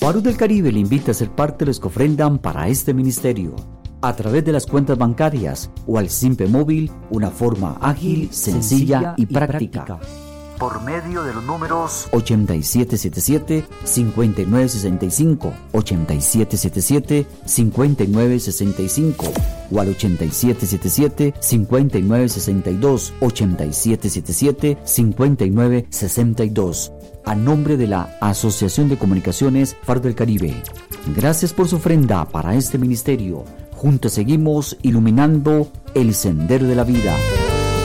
Faro del Caribe le invita a ser parte de los que ofrendan para este ministerio a través de las cuentas bancarias o al Simpe Móvil, una forma ágil, sencilla y práctica. Por medio de los números 8777-5965, 8777-5965 o al 8777-5962, 8777-5962. A nombre de la Asociación de Comunicaciones Faro del Caribe. Gracias por su ofrenda para este ministerio. Juntos seguimos iluminando el sendero de la vida.